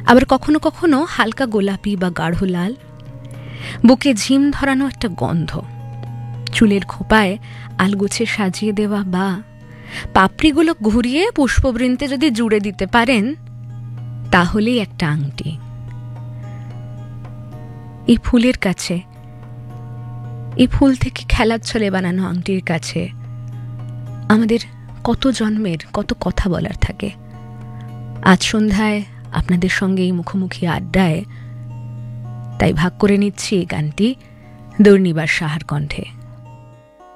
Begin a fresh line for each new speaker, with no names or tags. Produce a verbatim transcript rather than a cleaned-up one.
আবার কখনো কখনো হালকা গোলাপি বা গাঢ় লাল, বুকে ঝিম ধরানো একটা গন্ধ, চুলের খোপায় আলগোছে সাজিয়ে দেওয়া বা পাপড়িগুলো ঘুরিয়ে পুষ্পবৃন্তে যদি জুড়ে দিতে পারেন তাহলেই একটা আংটি। এই ফুলের কাছে, এই ফুল থেকে খেলার ছলে বানানো আংটির কাছে আমাদের কত জন্মের কত কথা বলার থাকে। আজ সন্ধ্যায় আপনাদের সঙ্গে এই মুখোমুখি আড্ডায় তাই ভাগ করে নিচ্ছি এই গানটি দুর্নিবার সাহার কণ্ঠে।